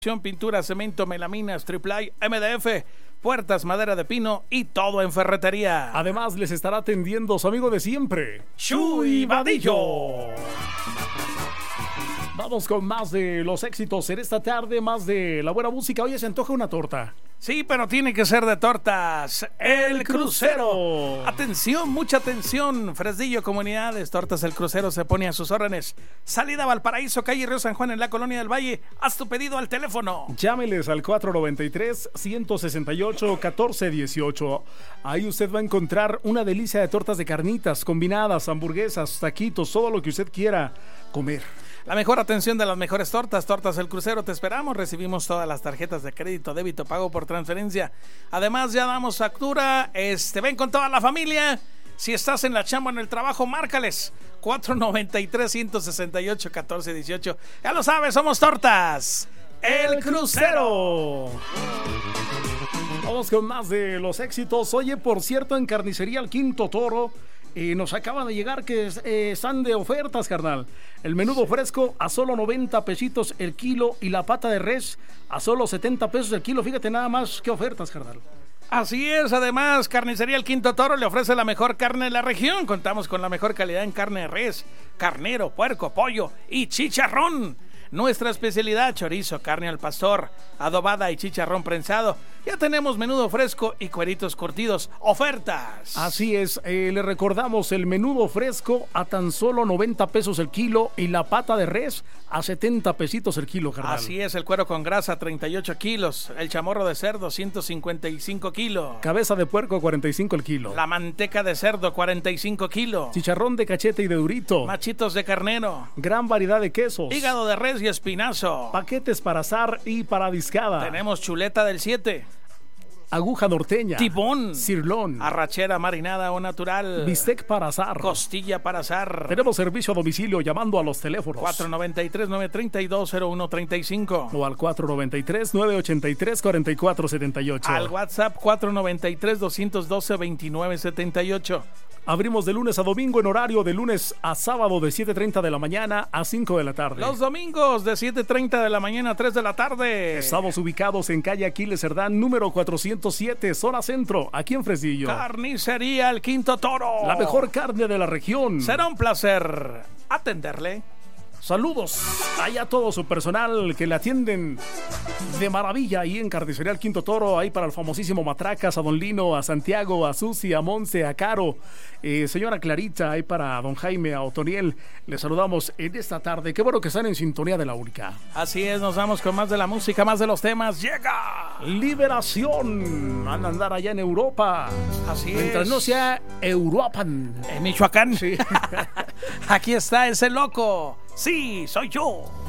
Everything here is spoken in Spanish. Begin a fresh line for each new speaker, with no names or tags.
Pintura, cemento, melaminas, triple A, MDF, puertas, madera de pino y todo en ferretería.
Además les estará atendiendo su amigo de siempre,
Chuy Vadillo.
Vamos con más de los éxitos en esta tarde, más de la buena música. Oye, se antoja una torta.
Sí, pero tiene que ser de tortas El Crucero. Atención, mucha atención. Fresnillo, Comunidades, Tortas El Crucero se pone a sus órdenes. Salida Valparaíso, calle Río San Juan, en la Colonia del Valle. Haz tu pedido al teléfono.
Llámeles al 493-168-1418. Ahí usted va a encontrar una delicia de tortas de carnitas, combinadas, hamburguesas, taquitos, todo lo que usted quiera comer.
La mejor atención de las mejores tortas, Tortas El Crucero, te esperamos. Recibimos todas las tarjetas de crédito, débito, pago por transferencia. Además, ya damos factura. Ven con toda la familia. Si estás en la chamba, en el trabajo, márcales. 493-168-1418. Ya lo sabes, somos Tortas El Crucero.
Vamos con más de los éxitos. Oye, por cierto, en Carnicería El Quinto Toro, nos acaba de llegar que están de ofertas, carnal. El menudo fresco a solo 90 pesitos el kilo y la pata de res a solo 70 pesos el kilo. Fíjate nada más qué ofertas, carnal.
Así es, además, Carnicería El Quinto Toro le ofrece la mejor carne de la región. Contamos con la mejor calidad en carne de res, carnero, puerco, pollo y chicharrón. Nuestra especialidad, chorizo, carne al pastor, adobada y chicharrón prensado. Ya tenemos menudo fresco y cueritos curtidos. ¡Ofertas!
Así es, le recordamos el menudo fresco a tan solo 90 pesos el kilo y la pata de res a 70 pesitos el kilo, carnal.
Así es, el cuero con grasa 38 kilos, el chamorro de cerdo 155 kilos.
Cabeza de puerco 45 el kilo.
La manteca de cerdo 45 kilos.
Chicharrón de cachete y de durito.
Machitos de carnero.
Gran variedad de quesos.
Hígado de res y espinazo.
Paquetes para asar y para discada.
Tenemos chuleta del 7.
Aguja norteña,
tibón,
cirlón,
arrachera marinada o natural,
bistec para asar,
costilla para asar.
Tenemos servicio a domicilio llamando a los teléfonos
493-932-0135
o al 493-983-4478,
al WhatsApp 493-212-2978.
Abrimos de lunes a domingo en horario de lunes a sábado de 7:30 de la mañana a 5 de la tarde.
Los domingos de 7:30 de la mañana a 3 de la tarde.
Estamos ubicados en calle Aquiles Cerdán, número 407, zona centro, aquí en Fresnillo.
Carnicería El Quinto Toro.
La mejor carne de la región.
Será un placer atenderle.
Saludos ahí a todo su personal que le atienden de maravilla ahí en Carnicería El Quinto Toro, ahí para el famosísimo Matracas, a Don Lino, a Santiago, a Susi, a Monse, a Caro, señora Clarita, ahí para Don Jaime, a Otoniel. Les saludamos en esta tarde. Qué bueno que están en sintonía de la única.
Así es, nos vamos con más de la música, más de los temas. ¡Llega!
Liberación. Van a andar allá en Europa.
Así
mientras
es.
no sea Europan.
En Michoacán.
Sí.
Aquí está ese loco. Sí, soy yo.